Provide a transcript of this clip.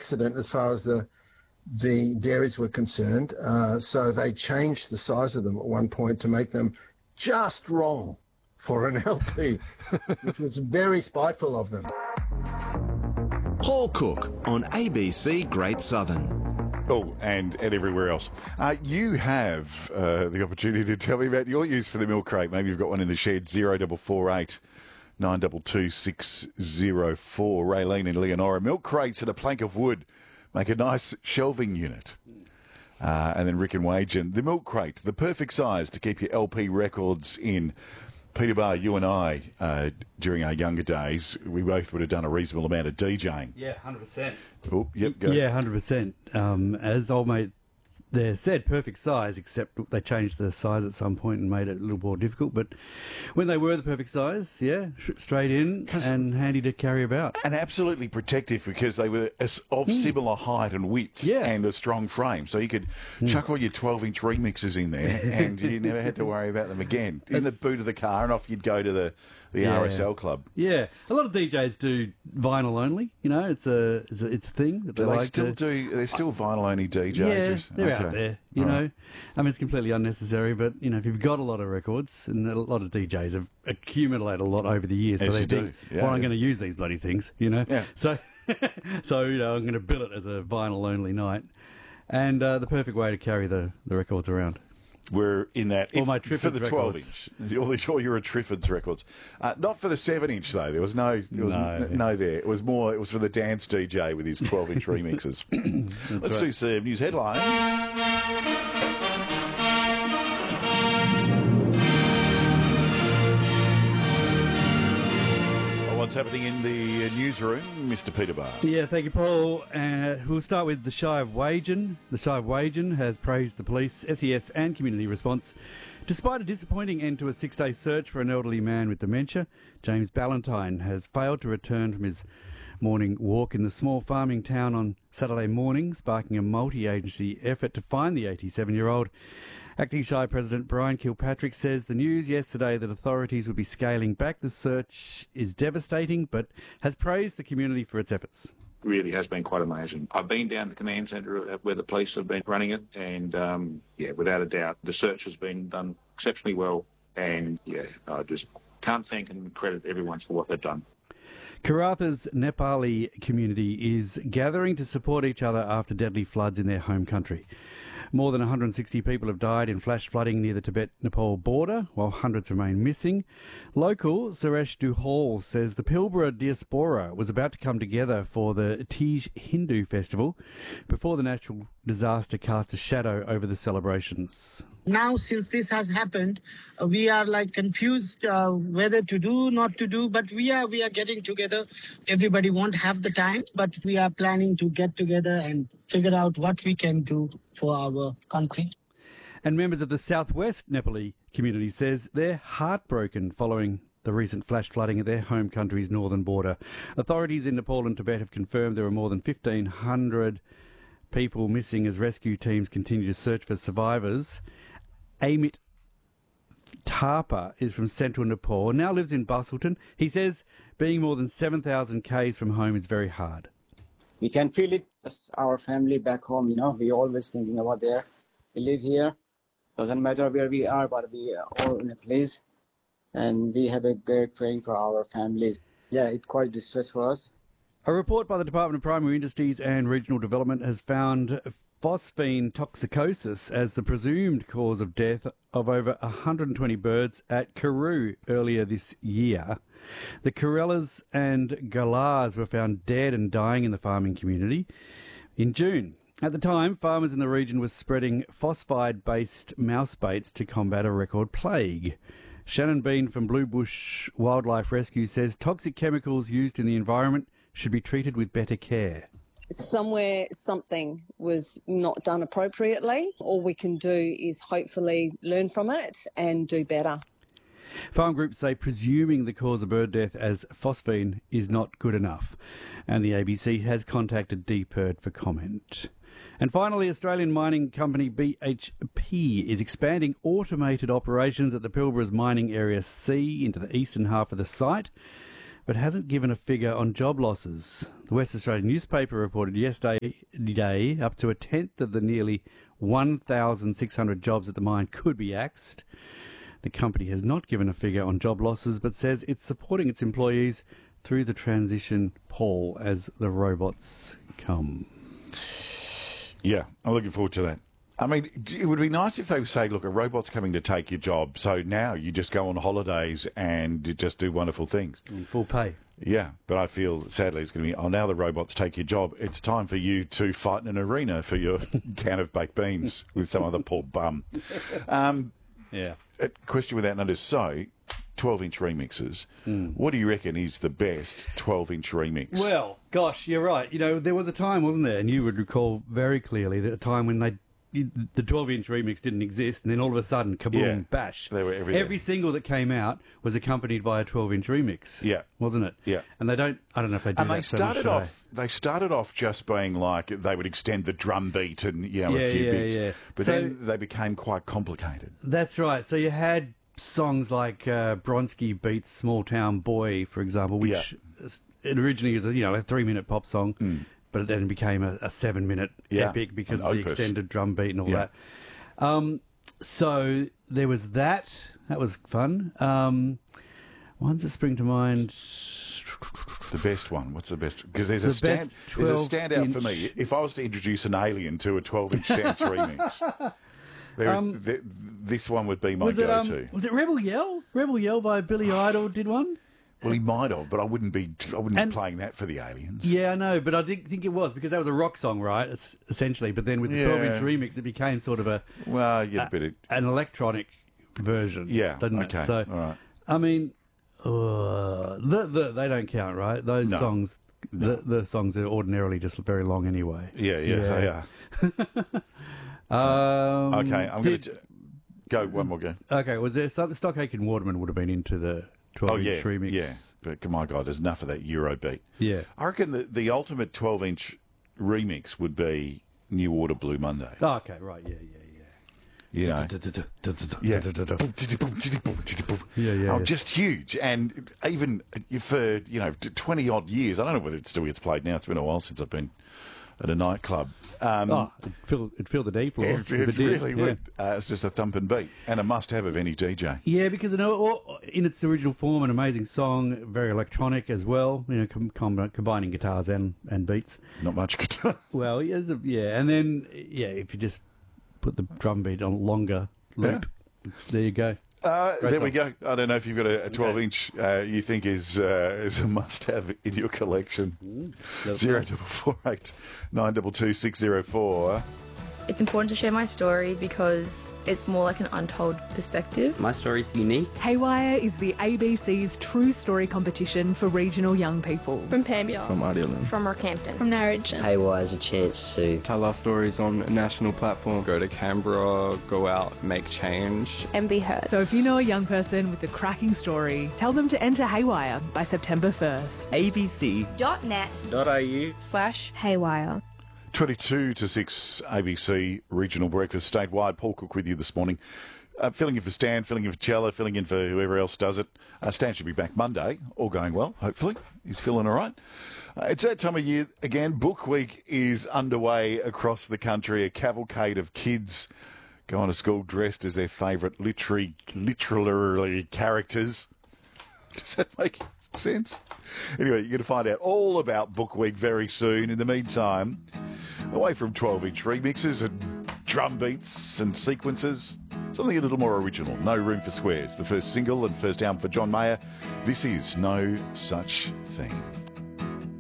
accident as far as the dairies were concerned. So they changed the size of them at one point to make them just wrong for an LP, which was very spiteful of them. Paul Cook on ABC Great Southern. Oh, and everywhere else. You have the opportunity to tell me about your use for the milk crate. Maybe you've got one in the shed. 0448 922 604. Raylene and Leonora. Milk crates and a plank of wood make a nice shelving unit. And then Rick and Wagen. The milk crate, the perfect size to keep your LP records in. Peter Barr, you and I, during our younger days, we both would have done a reasonable amount of DJing. Yeah, 100%. Oh, yep, go. Yeah, 100%. As old mate there said, perfect size, except they changed the size at some point and made it a little more difficult. But when they were the perfect size, yeah, straight in and handy to carry about. And absolutely protective because they were of similar height and width and a strong frame. So you could chuck all your 12-inch remixes in there and you never had to worry about them again. In the boot of the car and off you'd go to the RSL club. Yeah, a lot of DJs do vinyl only. You know, it's a thing that do they like still do. They're still vinyl only DJs. Yeah, they're out there. You know, I mean, it's completely unnecessary. But you know, if you've got a lot of records, and a lot of DJs have accumulated a lot over the years, so they think, well, I'm going to use these bloody things. You know, so you know, I'm going to bill it as a vinyl only night, and the perfect way to carry the records around. We're in that all my Triffids for the 12-inch, all your Triffids records. Not for the 7-inch though. There was no there. It was for the dance DJ with his 12-inch remixes. Let's do some news headlines. What's happening in the newsroom, Mr. Peter Barr? Yeah, thank you, Paul. We'll start with the Shire of Wagen. The Shire of Wagen has praised the police, SES and community response. Despite a disappointing end to a 6-day search for an elderly man with dementia, James Ballantyne has failed to return from his morning walk in the small farming town on Saturday morning, sparking a multi-agency effort to find the 87-year-old. Acting Shire President Brian Kilpatrick says the news yesterday that authorities would be scaling back the search is devastating, but has praised the community for its efforts. Really has been quite amazing. I've been down to the command centre where the police have been running it, and without a doubt, the search has been done exceptionally well, and I just can't thank and credit everyone for what they've done. Karatha's Nepali community is gathering to support each other after deadly floods in their home country. More than 160 people have died in flash flooding near the Tibet-Nepal border, while hundreds remain missing. Local Suresh Duhal says the Pilbara diaspora was about to come together for the Tej Hindu festival before the natural disaster cast a shadow over the celebrations. Now, since this has happened, we are confused whether to do, not to do, but we are getting together. Everybody won't have the time, but we are planning to get together and figure out what we can do for our country. And members of the Southwest Nepali community says they're heartbroken following the recent flash flooding at their home country's northern border. Authorities in Nepal and Tibet have confirmed there are more than 1,500 people missing as rescue teams continue to search for survivors. Amit Thapa is from central Nepal and now lives in Busselton. He says being more than 7,000 k's from home is very hard. We can feel it. That's our family back home, we're always thinking about there. We live here. Doesn't matter where we are, but we are all in a place. And we have a great feeling for our families. Yeah, it's quite distress for us. A report by the Department of Primary Industries and Regional Development has found phosphine toxicosis as the presumed cause of death of over 120 birds at Karoo earlier this year. The Corellas and Galahs were found dead and dying in the farming community in June. At the time, farmers in the region were spreading phosphide-based mouse baits to combat a record plague. Shannon Bean from Blue Bush Wildlife Rescue says toxic chemicals used in the environment should be treated with better care. Somewhere something was not done appropriately. All we can do is hopefully learn from it and do better. Farm groups say presuming the cause of bird death as phosphine is not good enough, and the ABC has contacted DPIRD for comment. And finally, Australian mining company BHP is expanding automated operations at the Pilbara's Mining Area C into the eastern half of the site. but hasn't given a figure on job losses. The West Australian newspaper reported yesterday up to a tenth of the nearly 1,600 jobs at the mine could be axed. The company has not given a figure on job losses, but says it's supporting its employees through the transition, Paul, as the robots come. Yeah, I'm looking forward to that. I mean, it would be nice if they would say, look, a robot's coming to take your job, so now you just go on holidays and you just do wonderful things. In full pay. Yeah, but I feel, sadly, it's going to be, oh, now the robots take your job. It's time for you to fight in an arena for your can of baked beans with some other poor bum. Yeah. A question without notice. So, 12-inch remixes. What do you reckon is the best 12-inch remix? Well, gosh, you're right. You know, there was a time, wasn't there, and you would recall very clearly, that a time when the 12-inch remix didn't exist, and then all of a sudden, kaboom, Yeah, bash. they were everywhere. Every single that came out was accompanied by a 12-inch remix. Yeah. Wasn't it? Yeah. And I don't know if they do And that they so much started off just being like they would extend the drum beat and a few bits. Yeah. But So- then they became quite complicated. That's right. So you had songs like Bronski beats Small Town Boy, for example, which it originally was a 3-minute pop song, but it then became a 7-minute epic because An of the opus. extended drum beat and all that. So there was that. That was fun. Ones that spring to mind. The best one. What's the best? Because there's a The best standout for 12-inch. me. If I was to introduce an alien to a 12-inch dance remix, this one would be my go-to. Was it Rebel Yell? Rebel Yell by Billy Idol did one. Well, he might have, but I wouldn't be playing that for the aliens. Yeah, I know, but I think it was because that was a rock song, right? Essentially, but then with the 12-inch remix, it became sort of Well, you get a bit of... an electronic version. Yeah, doesn't okay, it? So, all right. I mean, they don't count, right? Those No. songs, the songs are ordinarily just very long anyway. Yeah, they are. Okay, I'm going to... Go, one more go. Okay, was there something? Stock Aitken Waterman would have been into the 12-inch remix. Yeah, but my God, there's enough of that Euro beat. Yeah. I reckon the ultimate 12-inch remix would be New Order Blue Monday. Oh, okay, right, yeah. You know, yeah, Yeah. Oh, just huge, and even for 20 odd years. I don't know whether it still gets played now. It's been a while since I've been at a nightclub. It'd fill the D floor. It if it did. really would. It's just a thumping beat and a must-have of any DJ. Yeah, because in its original form, an amazing song, very electronic as well. Combining guitars and beats. Not much guitar. Well, yeah, and then if you just put the drum beat on longer loop, there you go. There we go. I don't know if you've got a 12-inch you think is a must-have in your collection. 0448 922 604. It's important to share my story because it's more like an untold perspective. My story's unique. Haywire is the ABC's True Story competition for regional young people. From Pambia. From Idealand. From Rockhampton. From Narrogin. Haywire is a chance to tell our stories on a national platform. Go to Canberra, go out, make change. And be heard. So if you know a young person with a cracking story, tell them to enter Haywire by September 1st. abc.net.au/Haywire. 22 to 6 ABC Regional Breakfast statewide. Paul Cook with you this morning. Filling in for Stan, filling in for Chella, filling in for whoever else does it. Stan should be back Monday, all going well, hopefully. He's feeling all right. It's that time of year again. Book Week is underway across the country. A cavalcade of kids going to school dressed as their favourite literary characters. Does that make sense? Anyway, you're going to find out all about Book Week very soon. In the meantime, away from 12-inch remixes and drum beats and sequences, something a little more original. No Room for Squares, the first single and first album for John Mayer. This is No Such Thing.